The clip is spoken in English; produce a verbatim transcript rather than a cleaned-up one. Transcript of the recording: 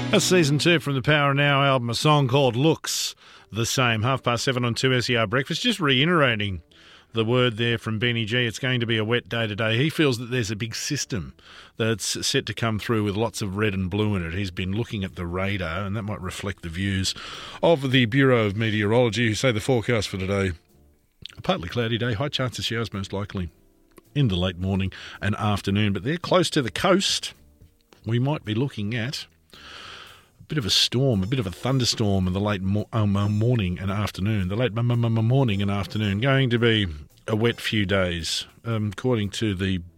That's season two from the Power Now album, a song called Looks the Same. Half past seven on two S E R Breakfast. Just reiterating the word there from Benny G. It's going to be a wet day today. He feels that there's a big system that's set to come through with lots of red and blue in it. He's been looking at the radar, and that might reflect the views of the Bureau of Meteorology, who say the forecast for today, a partly cloudy day, high chance of showers most likely in the late morning and afternoon. But they're close to the coast. We might be looking at bit of a storm, a bit of a thunderstorm in the late mo- um, morning and afternoon. The late m- m- m- morning and afternoon going to be a wet few days. Um, according to the